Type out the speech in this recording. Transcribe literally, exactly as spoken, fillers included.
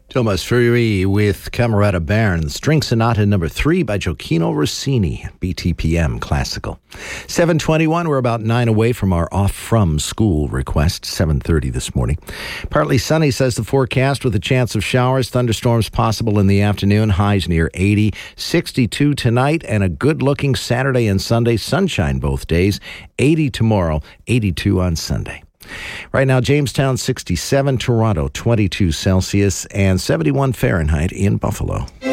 Thomas Fury with Camerata Bairn. String Sonata number three by Gioacchino Rossini, B T P M Classical. seven twenty-one, we're about nine away from our off-from-school request, seven thirty this morning. Partly sunny, says the forecast, with a chance of showers, thunderstorms possible in the afternoon, highs near eighty, sixty-two tonight, and a good-looking Saturday and Sunday, sunshine both days, eighty tomorrow, eighty-two on Sunday. Right now, Jamestown sixty-seven, Toronto twenty-two Celsius, and seventy-one Fahrenheit in Buffalo.